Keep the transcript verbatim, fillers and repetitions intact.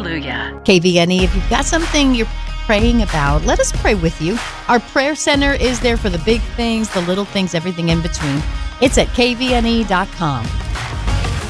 Hallelujah. K V N E, if you've got something you're praying about, let us pray with you. Our prayer center is there for the big things, the little things, everything in between. It's at K V N E dot com.